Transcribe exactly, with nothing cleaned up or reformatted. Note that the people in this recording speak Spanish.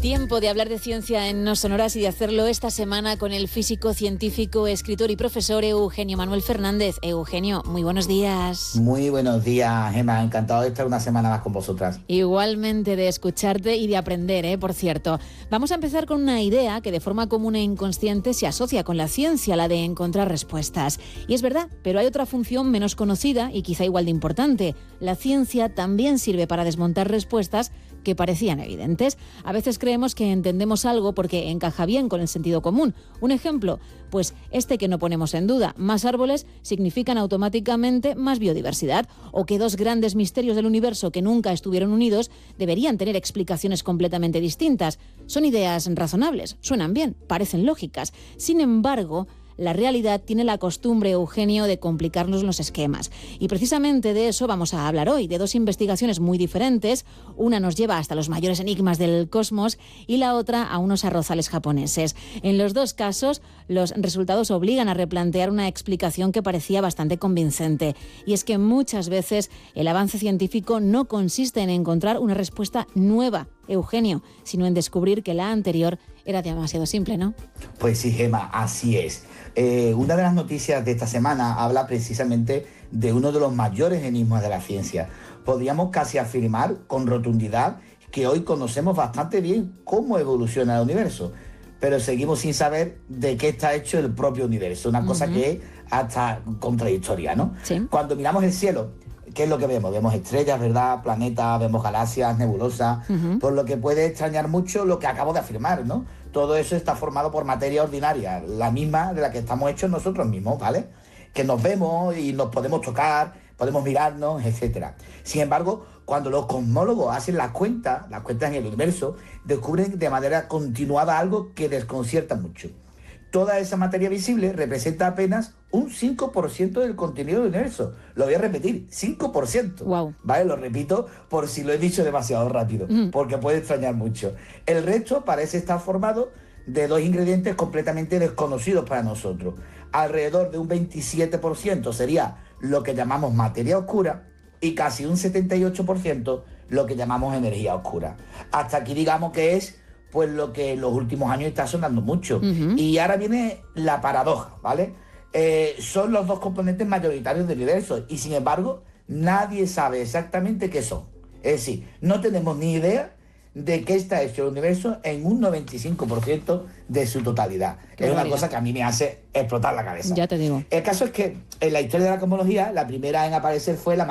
Tiempo de hablar de ciencia en No Sonoras y de hacerlo esta semana con el físico, científico, escritor y profesor Eugenio Manuel Fernández. Eugenio, muy buenos días. Muy buenos días, Gemma. Encantado de estar una semana más con vosotras. Igualmente de escucharte y de aprender, ¿eh? Por cierto. Vamos a empezar con una idea que de forma común e inconsciente se asocia con la ciencia, la de encontrar respuestas. Y es verdad, pero hay otra función menos conocida y quizá igual de importante. La ciencia también sirve para desmontar respuestas que parecían evidentes. A veces creemos que entendemos algo porque encaja bien con el sentido común. Un ejemplo, pues este que no ponemos en duda. Más árboles significan automáticamente más biodiversidad, o que dos grandes misterios del universo que nunca estuvieron unidos deberían tener explicaciones completamente distintas. Son ideas razonables, suenan bien, parecen lógicas. Sin embargo, la realidad tiene la costumbre, Eugenio, de complicarnos los esquemas. Y precisamente de eso vamos a hablar hoy, de dos investigaciones muy diferentes. Una nos lleva hasta los mayores enigmas del cosmos y la otra a unos arrozales japoneses. En los dos casos, los resultados obligan a replantear una explicación que parecía bastante convincente. Y es que muchas veces el avance científico no consiste en encontrar una respuesta nueva, Eugenio, sino en descubrir que la anterior era demasiado simple, ¿no? Pues sí, Gemma, así es. Eh, una de las noticias de esta semana habla precisamente de uno de los mayores enigmas de la ciencia. Podríamos casi afirmar con rotundidad que hoy conocemos bastante bien cómo evoluciona el universo, pero seguimos sin saber de qué está hecho el propio universo, una uh-huh. cosa que es hasta contradictoria, ¿no? Sí. Cuando miramos el cielo, ¿qué es lo que vemos? Vemos estrellas, ¿verdad? Planetas, vemos galaxias, nebulosas, uh-huh. por lo que puede extrañar mucho lo que acabo de afirmar, ¿no? Todo eso está formado por materia ordinaria, la misma de la que estamos hechos nosotros mismos, ¿vale? Que nos vemos y nos podemos tocar, podemos mirarnos, etcétera. Sin embargo, cuando los cosmólogos hacen las cuentas, las cuentas en el universo, descubren de manera continuada algo que desconcierta mucho. Toda esa materia visible representa apenas un cinco por ciento del contenido del universo. Lo voy a repetir, cinco por ciento. Wow. ¿Vale? Lo repito por si lo he dicho demasiado rápido, mm. porque puede extrañar mucho. El resto parece estar formado de dos ingredientes completamente desconocidos para nosotros. Alrededor de un veintisiete por ciento sería lo que llamamos materia oscura y casi un setenta y ocho por ciento lo que llamamos energía oscura. Hasta aquí digamos que es pues lo que en los últimos años está sonando mucho. Uh-huh. Y ahora viene la paradoja, ¿vale? Eh, son los dos componentes mayoritarios del universo y sin embargo nadie sabe exactamente qué son. Es decir, no tenemos ni idea de qué está hecho el universo en un noventa y cinco por ciento de su totalidad. Qué es una cosa que a mí me hace explotar la cabeza. Ya te digo. El caso es que en la historia de la cosmología la primera en aparecer fue la